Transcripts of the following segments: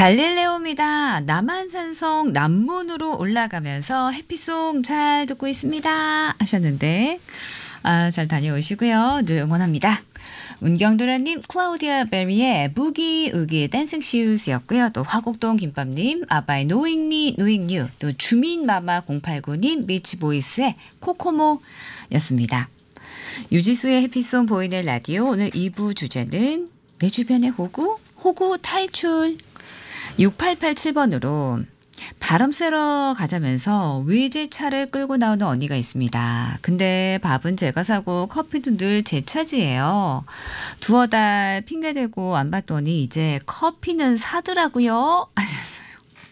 갈릴레오입니다. 남한산성 남문으로 올라가면서 해피송 잘 듣고 있습니다 하셨는데 잘 다녀오시고요. 늘 응원합니다. 운경도라님 클라우디아 베리의 부기 우기 댄싱 슈즈였고요. 또 화곡동 김밥님 아바이 노잉 미 노잉 유, 또 주민마마 089님 비치보이스의 코코모였습니다. 유지수의 해피송 보이는 라디오 오늘 2부 주제는 내 주변의 호구 탈출. 6887번으로 바람 쐬러 가자면서 외제차를 끌고 나오는 언니가 있습니다. 근데 밥은 제가 사고 커피도 늘 제 차지예요. 두어 달 핑계대고 안 봤더니 이제 커피는 사더라고요 하셨어요.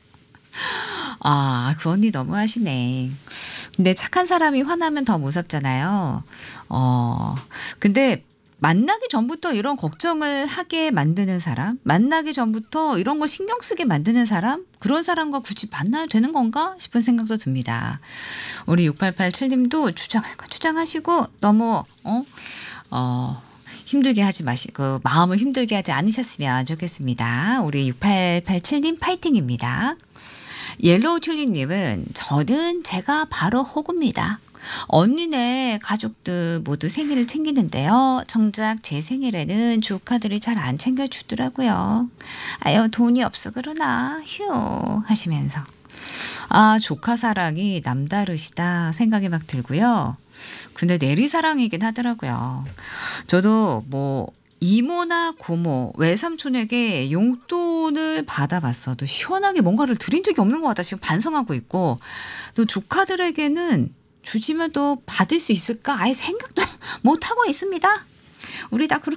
그 언니 너무하시네. 근데 착한 사람이 화나면 더 무섭잖아요. 근데 만나기 전부터 이런 걱정을 하게 만드는 사람, 만나기 전부터 이런 거 신경 쓰게 만드는 사람, 그런 사람과 굳이 만나야 되는 건가 싶은 생각도 듭니다. 우리 6887님도 주장하시고 너무 힘들게 하지 마시고 마음을 힘들게 하지 않으셨으면 좋겠습니다. 우리 6887님 파이팅입니다. 옐로우 튤립님은 저는 제가 바로 호구입니다. 언니네 가족들 모두 생일을 챙기는데요. 정작 제 생일에는 조카들이 잘 안 챙겨주더라고요. 아유 돈이 없어 그러나 휴 하시면서 조카 사랑이 남다르시다 생각이 막 들고요. 근데 내리사랑이긴 하더라고요. 저도 이모나 고모, 외삼촌에게 용돈을 받아봤어도 시원하게 뭔가를 드린 적이 없는 것 같다 지금 반성하고 있고, 또 조카들에게는 주지만 또 받을 수 있을까 아예 생각도 못하고 있습니다. 우리 다 그렇게